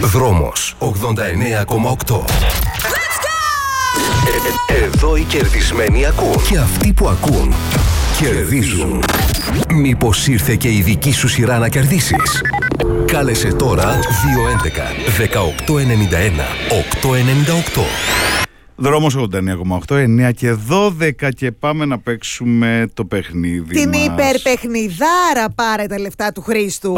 Δρόμος 89,8. Εδώ οι κερδισμένοι ακούν. Και αυτοί που ακούν κερδίζουν. Μήπως ήρθε και η δική σου σειρά να κερδίσεις? Κάλεσε τώρα 211-1891-898. Δρόμος 89,8, 9 και 12 και πάμε να παίξουμε το παιχνίδι την μας. υπερπαιχνιδάρα. Πάρε τα λεφτά του Χρήστου.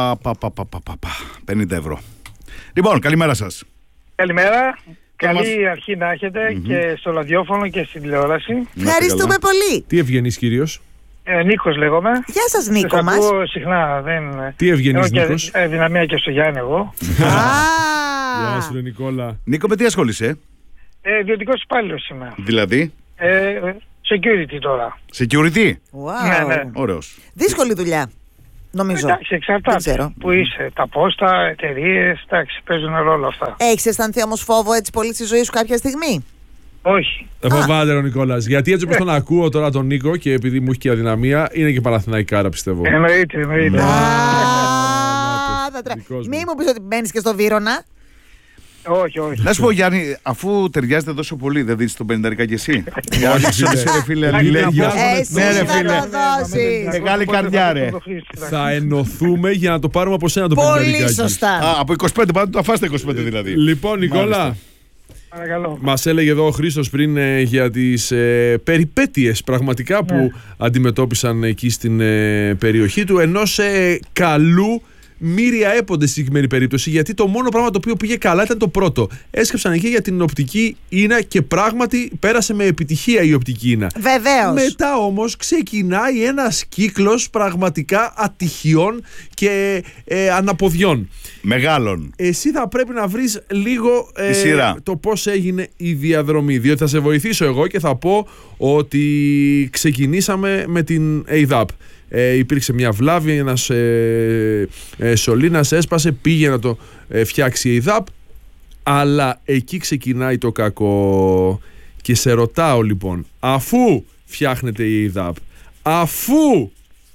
50 ευρώ. Λοιπόν, καλημέρα σας. Καλημέρα. Καλή αρχή να έχετε και στο ραδιόφωνο και στην τηλεόραση. Ευχαριστούμε πολύ. Τι ευγενής κύριος? Νίκος λέγομαι. Γεια σας, Νίκο Σας μας. ακούω συχνά. Τι ευγενής Νίκος? Δυναμία και στο Γιάννη εγώ. Γεια σου, Νικόλα. Νίκο, με τι ασχολείσαι? Ιδιωτικός υπάλληλος είμαι. Δηλαδή? Security τώρα. Security. Wow. Ναι. Ωραίος. Δύσκολη δουλειά, νομίζω. Εντάξει, εξαρτάται. Που είσαι. Τα πόστα, εταιρείες, εντάξει, παίζουν ρόλο αυτά. Έχεις αισθανθεί όμως φόβο έτσι πολύ στη ζωή σου κάποια στιγμή? Όχι. Φοβάται ο Νικόλας. Γιατί έτσι όπως τον ακούω τώρα τον Νίκο και επειδή μου έχει και αδυναμία, είναι και Παναθηναϊκάρα πιστεύω. Εννοείται. Μη μου πεις ότι μπαίνεις και στο Βύρωνα. Όχι. Να σου πω, Γιάννη, αφού ταιριάζετε τόσο πολύ, δεν δεις το 50 και εσύ? Όχι, φίλε, Εσύ θα το δώσεις. Μεγάλη καρδιά, ρε. Θα ενωθούμε για να το πάρουμε από σένα το Πολύ πενταρικάκι. σωστά. Από 25, πάντα το αφάστε 25 δηλαδή. Λοιπόν, Νικόλα, Παρακαλώ. μας έλεγε εδώ ο Χρήστος πριν για τις περιπέτειες πραγματικά που αντιμετώπισαν εκεί στην περιοχή του, ενός καλού μύρια έπονται στη συγκεκριμένη περίπτωση, γιατί το μόνο πράγμα το οποίο πήγε καλά ήταν το πρώτο. Έσκεψαν εκεί για την οπτική ίνα και πράγματι πέρασε με επιτυχία η οπτική ίνα. Βεβαίως. Μετά όμως ξεκινάει ένας κύκλος πραγματικά ατυχιών και αναποδιών. Μεγάλων. Εσύ θα πρέπει να βρεις λίγο σειρά. το πώς έγινε η διαδρομή, διότι θα σε βοηθήσω εγώ και θα πω ότι ξεκινήσαμε με την ΕΙΔΑΠ. Υπήρξε μια βλάβη, ένας σωλήνας έσπασε, πήγε να το φτιάξει η ΕΙΔΑΠ, αλλά εκεί ξεκινάει το κακό. Και σε ρωτάω λοιπόν, αφού φτιάχνεται η ΕΙΔΑΠ, αφού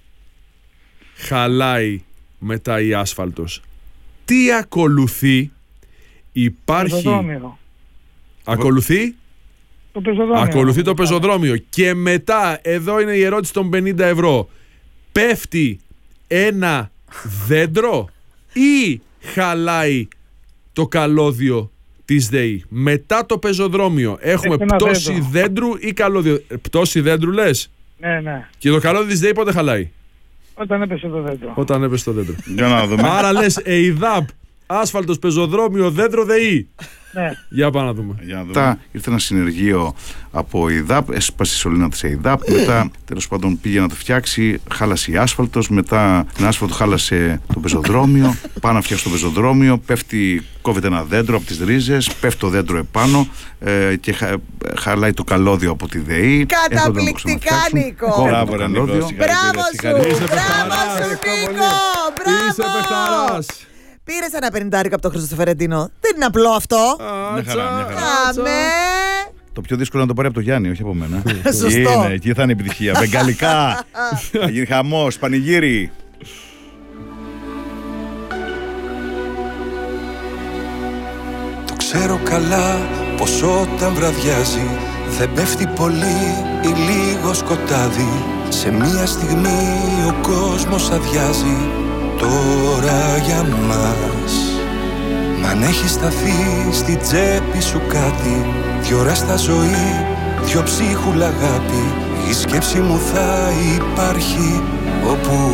χαλάει μετά η άσφαλτος, τι ακολουθεί? Υπάρχει... Ακολουθεί? Ακολουθεί το πεζοδρόμιο. Και μετά, εδώ είναι η ερώτηση των 50 ευρώ. Πέφτει ένα δέντρο ή χαλάει το καλώδιο της ΔΕΗ? Μετά το πεζοδρόμιο έχουμε πτώση δέντρου ή καλώδιο? Πτώση δέντρου λες? Ναι. Και το καλώδιο της ΔΕΗ πότε χαλάει? Όταν έπεσε το δέντρο. Όταν έπεσε το δέντρο. Για να δούμε. Άρα λες ΕΙΔΑΠ, άσφαλτος, πεζοδρόμιο, δέντρο, ΔΕΗ. Ναι. Για πάμε να δούμε. Μετά ήρθε ένα συνεργείο από ΕΙΔΑΠ, έσπασε η σωλήνα της ΕΙΔΑΠ. Μετά, τέλος πάντων, πήγε να το φτιάξει, χάλασε η άσφαλτος. Μετά, την άσφαλτο χάλασε το πεζοδρόμιο. Πάνω να φτιάξει το πεζοδρόμιο, κόβεται ένα δέντρο από τις ρίζες, πέφτει το δέντρο επάνω και χαλάει το καλώδιο από τη ΔΕΗ. Καταπληκτικά, Νίκο. Μπράβο, Νίκο. Μπράβο σου, Νίκο. Μπράβο. Πήρες ένα 50 από το Χρήστο Φερεντίνο. Δεν είναι απλό αυτό. Μια χαρά. Αμέ. Το πιο δύσκολο να το πάρει από το Γιάννη, όχι από μένα. Σωστό. Εκεί θα είναι επιτυχία. Βεγγαλικά. Θα γίνει χαμός, πανηγύρι. Το ξέρω καλά πως όταν βραδιάζει δεν πέφτει πολύ ή λίγο σκοτάδι. Σε μία στιγμή ο κόσμος αδειάζει. Τώρα για μας. Μ' αν έχει σταθεί στη τσέπη σου κάτι, 2 ώρες στα ζωή, 2 ψίχουλα αγάπη, η σκέψη μου θα υπάρχει όπου